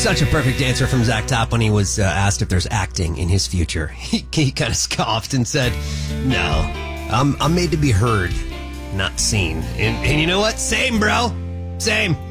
Such a perfect answer from Zach Top when he was asked if there's acting in his future. He kind of scoffed and said, no, I'm made to be heard, not seen. And you know what? Same, bro. Same.